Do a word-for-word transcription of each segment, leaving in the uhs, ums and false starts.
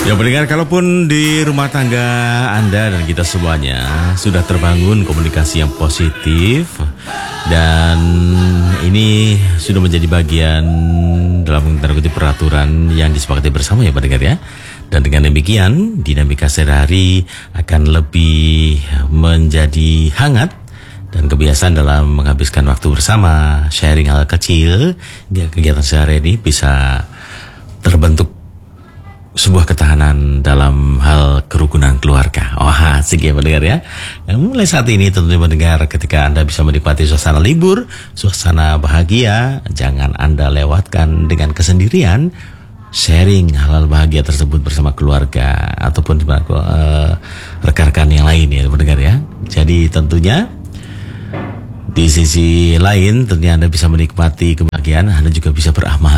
Ya pendengar, kalaupun di rumah tangga Anda dan kita semuanya sudah terbangun komunikasi yang positif dan ini sudah menjadi bagian dalam tanda kutip peraturan yang disepakati bersama ya pendengar ya. Dan dengan demikian dinamika sehari-hari akan lebih menjadi hangat dan kebiasaan dalam menghabiskan waktu bersama, sharing hal kecil, kegiatan sehari ini bisa terbentuk sebuah ketahanan dalam hal kerukunan keluarga. Oh, asik ya mendengar ya. Dan mulai saat ini tentunya mendengar, ketika Anda bisa menikmati suasana libur, suasana bahagia, jangan Anda lewatkan dengan kesendirian. Sharing hal-hal bahagia tersebut bersama keluarga ataupun uh, rekan-rekan yang lain ya mendengar ya. Jadi tentunya di sisi lain tentunya Anda bisa menikmati kebahagiaan, Anda juga bisa beramal.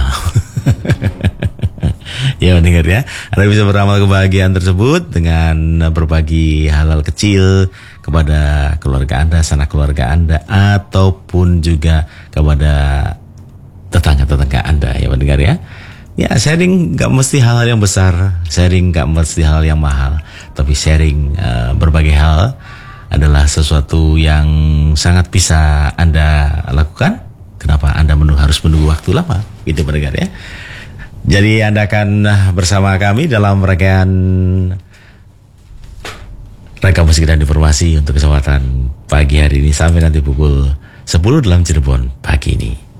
Ya mendengar ya, Anda bisa beramal kebahagiaan tersebut dengan berbagi hal-hal kecil kepada keluarga Anda, sanak keluarga Anda, ataupun juga kepada tetangga-tetangga Anda ya mendengar ya. Ya, sharing gak mesti hal-hal yang besar, sharing gak mesti hal yang mahal, tapi sharing uh, berbagai hal adalah sesuatu yang sangat bisa Anda lakukan. Kenapa Anda menunggu, harus menunggu waktu lama gitu mendengar ya. Jadi Anda akan bersama kami dalam rangkaian rangka musik dan informasi untuk kesempatan pagi hari ini sampai nanti pukul sepuluh dalam Cirebon pagi ini.